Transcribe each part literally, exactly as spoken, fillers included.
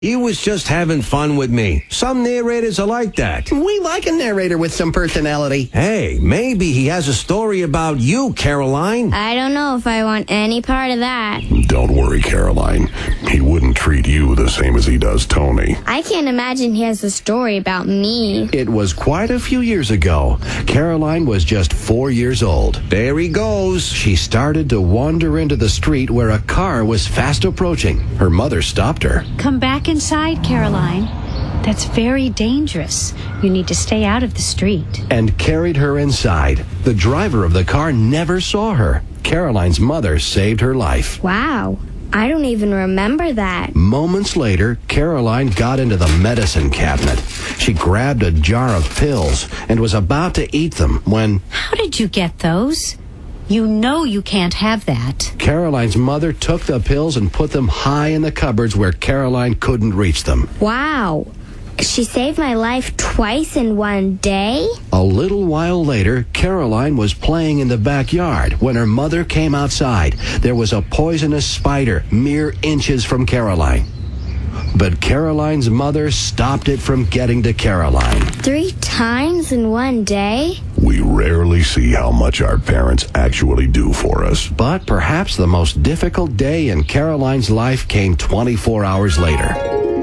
He was just having fun with me. Some narrators are like that. We like a narrator with some personality. Hey, maybe he has a story about you, Caroline. I don't know if I want any part of that. Don't worry, Caroline. He wouldn't treat you the same as he does Tony. I can't imagine he has a story about me. It was quite a few years ago. Caroline was just four years old. There he goes. She started to wander into the street where a car was fast approaching. Her mother stopped her. Come back inside, Caroline. That's very dangerous. You need to stay out of the street. And carried her inside. The driver of the car never saw her. Caroline's mother saved her life. Wow. I don't even remember that. Moments later, Caroline got into the medicine cabinet. She grabbed a jar of pills and was about to eat them when... How did you get those? You know you can't have that. Caroline's mother took the pills and put them high in the cupboards where Caroline couldn't reach them. Wow. She saved my life twice in one day? A little while later, Caroline was playing in the backyard when her mother came outside. There was a poisonous spider mere inches from Caroline. But Caroline's mother stopped it from getting to Caroline. Three times in one day? We rarely see how much our parents actually do for us. But perhaps the most difficult day in Caroline's life came twenty-four hours later.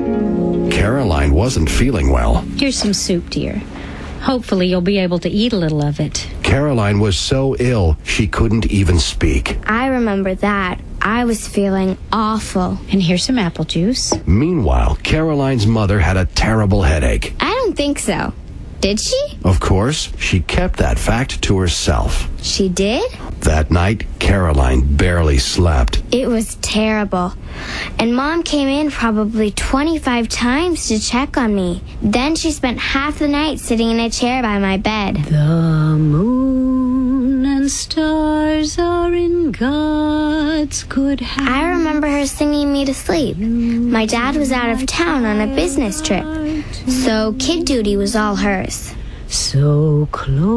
Caroline wasn't feeling well. Here's some soup, dear. Hopefully you'll be able to eat a little of it. Caroline was so ill, she couldn't even speak. I remember that. I was feeling awful. And here's some apple juice. Meanwhile, Caroline's mother had a terrible headache. I don't think so. Did she? Of course, she kept that fact to herself. She did? That night, Caroline barely slept. It was terrible. And Mom came in probably twenty-five times to check on me. Then she spent half the night sitting in a chair by my bed. The moon and stars are in God's good hand. I remember her singing me to sleep. My dad was out of town on a business trip, so kid duty was all hers. So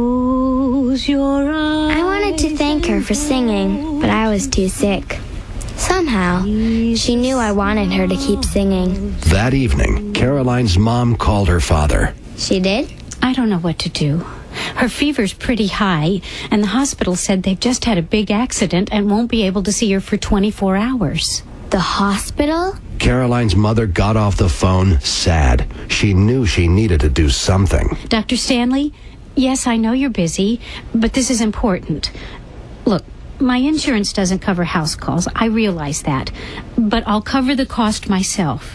close your eyes. I wanted to thank her for singing, but I was too sick. Somehow, she knew I wanted her to keep singing. That evening, Caroline's mom called her father. She did? I don't know what to do. Her fever's pretty high, and the hospital said they've just had a big accident and won't be able to see her for twenty-four hours. The hospital? Caroline's mother got off the phone, sad. She knew she needed to do something. Doctor Stanley, yes, I know you're busy, but this is important. Look, my insurance doesn't cover house calls. I realize that. But I'll cover the cost myself.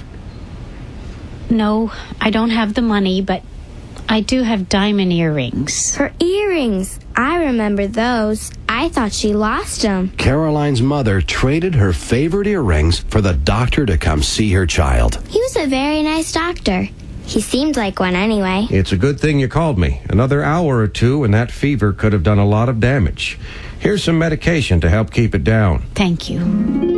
No, I don't have the money, but I do have diamond earrings. Her earrings. I remember those. I thought she lost them. Caroline's mother traded her favorite earrings for the doctor to come see her child. He was a very nice doctor. He seemed like one anyway. It's a good thing you called me. Another hour or two and that fever could have done a lot of damage. Here's some medication to help keep it down. Thank you.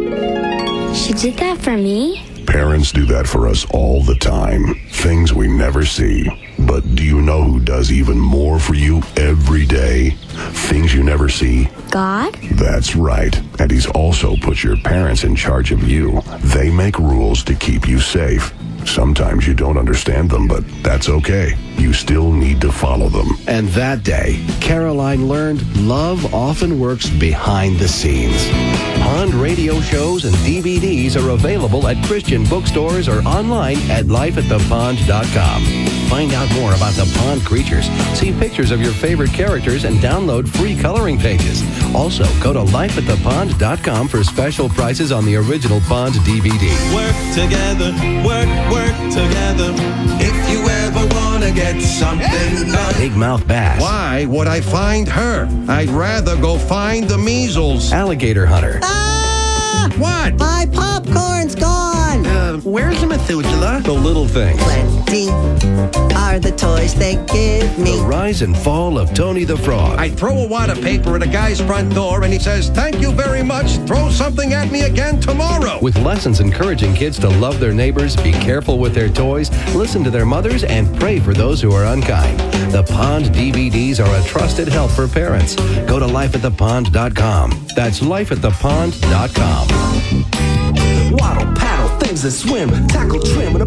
She did that for me? Parents do that for us all the time. Things we never see. But do you know who does even more for you every day? Things you never see. God? That's right. And he's also put your parents in charge of you. They make rules to keep you safe. Sometimes you don't understand them, but that's okay. You still need to follow them. And that day, Caroline learned love often works behind the scenes. Pond radio shows and D V Ds are available at Christian bookstores or online at life at the pond dot com. Find out more about the pond creatures, see pictures of your favorite characters, and download free coloring pages. Also, go to life at the pond dot com for special prices on the original Pond D V D. Work together, work, work together. If you ever want to get something done. Big Mouth Bass. Why would I find her? I'd rather go find the measles. Alligator Hunter. Ah! What? My popcorn's gone. Uh, where's the Methuselah? The Little Things. Plenty are the toys they give me. The Rise and Fall of Tony the Frog. I throw a wad of paper at a guy's front door and he says, "Thank you very much. Throw something at me again tomorrow." With lessons encouraging kids to love their neighbors, be careful with their toys, listen to their mothers, and pray for those who are unkind. The Pond D V Ds are a trusted help for parents. Go to life at the pond dot com. That's life at the pond dot com. Waddle, paddle, things legs that swim, tackle trim, and a